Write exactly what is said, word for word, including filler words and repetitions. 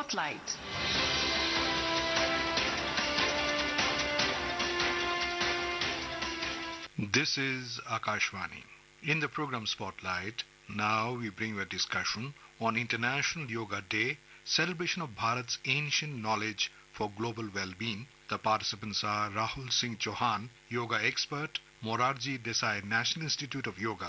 Spotlight. This is Akashvani. In the program Spotlight, now we bring you a discussion on International Yoga Day, celebration of Bharat's ancient knowledge for global well-being. The participants are Rahul Singh Chauhan, yoga expert, Morarji Desai, National Institute of Yoga,